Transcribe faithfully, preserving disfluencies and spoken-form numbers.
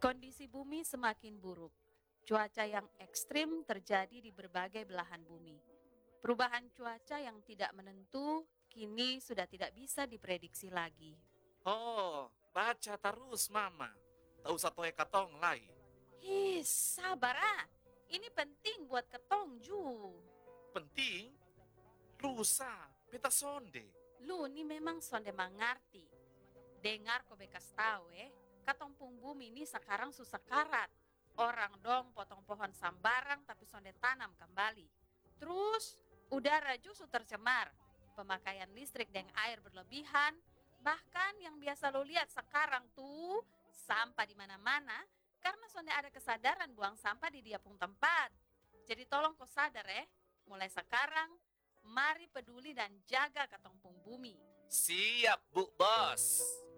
Kondisi bumi semakin buruk. Cuaca yang ekstrim terjadi di berbagai belahan bumi. Perubahan cuaca yang tidak menentu kini sudah tidak bisa diprediksi lagi. Oh, baca terus, Mama. Tak usah toe katong lai. Hih, sabar ah. Ini penting buat ketong Ju. Penting, lusa, peta sonde. Lu ni memang sonde mengerti. Dengar ko bekas tahu eh, katong pung bumi ini sekarang susah karat. Orang dong potong pohon sambarang tapi sonde tanam kembali. Terus udara justru tercemar. Pemakaian listrik dan air berlebihan. Bahkan yang biasa lo lihat sekarang tuh sampah di mana-mana karena sonde ada kesadaran buang sampah di dia pung tempat. Jadi tolong kau sadar eh, mulai sekarang mari peduli dan jaga katong pung bumi. Siap, Bu Bos.